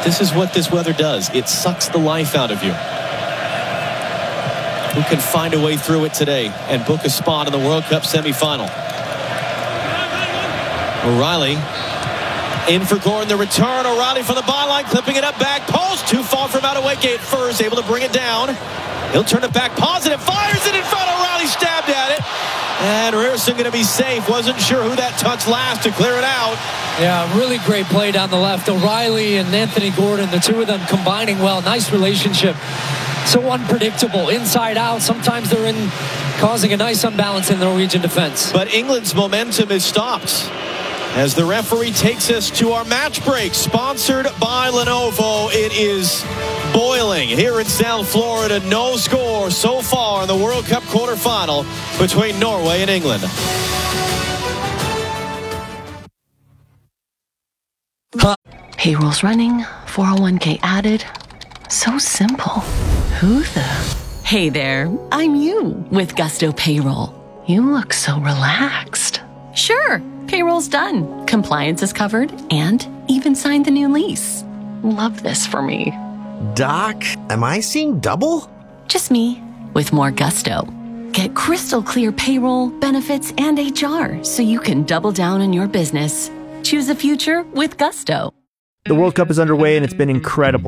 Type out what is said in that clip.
But this is what this weather does. It sucks the life out of you. Who can find a way through it today and book a spot in the World Cup semifinal? O'Reilly in for Gordon. The return. O'Reilly from the byline, clipping it up back post. Too far from out of Waygate. Furs able to bring it down. He'll turn it back positive. Fires it in front. O'Reilly stabbed at it. And Ryerson going to be safe. Wasn't sure who that touched last to clear it out. Yeah, really great play down the left. O'Reilly and Anthony Gordon, the two of them combining well. Nice relationship. So unpredictable, inside out. Sometimes they're in causing a nice unbalance in the Norwegian defense. But England's momentum is stopped as the referee takes us to our match break, sponsored by Lenovo. It is boiling here in South Florida. No score so far in the World Cup quarterfinal between Norway and England. Payroll's running, 401k added. So simple. Who the? Hey there, I'm you with Gusto Payroll. You look so relaxed. Sure, payroll's done, compliance is covered, and even signed the new lease. Love this for me. Doc, am I seeing double? Just me, with more gusto. Get crystal clear payroll, benefits, and HR so you can double down on your business. Choose a future with Gusto. The World Cup is underway and it's been incredible.